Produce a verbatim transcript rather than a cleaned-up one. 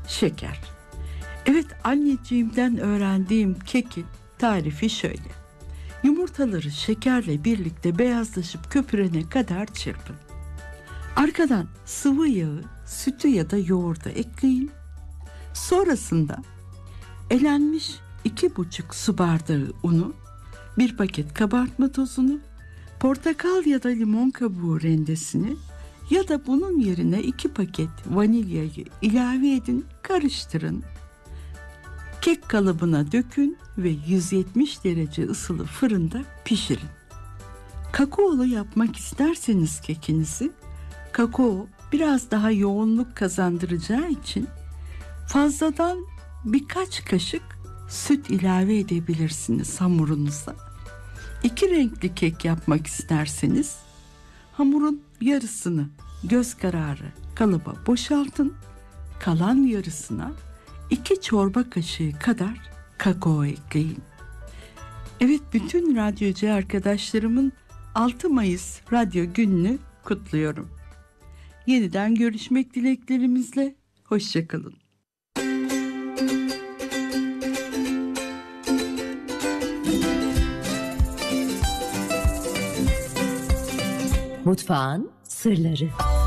şeker. Evet, anneciğimden öğrendiğim kekin tarifi şöyle. Yumurtaları şekerle birlikte beyazlaşıp köpürene kadar çırpın. Arkadan sıvı yağı, sütü ya da yoğurda ekleyin. Sonrasında elenmiş iki buçuk su bardağı unu, bir paket kabartma tozunu, portakal ya da limon kabuğu rendesini ya da bunun yerine iki paket vanilyayı ilave edin, karıştırın. Kek kalıbına dökün ve yüz yetmiş derece ısılı fırında pişirin. Kakaolu yapmak isterseniz kekinizi, kakao biraz daha yoğunluk kazandıracağı için fazladan birkaç kaşık süt ilave edebilirsiniz hamurunuza. İki renkli kek yapmak isterseniz hamurun yarısını göz kararı kalıba boşaltın, kalan yarısına iki çorba kaşığı kadar kakao ekleyin. Evet, bütün radyocu arkadaşlarımın altı Mayıs Radyo Günü'nü kutluyorum. Yeniden görüşmek dileklerimizle, hoşça kalın. Mutfağın sırları.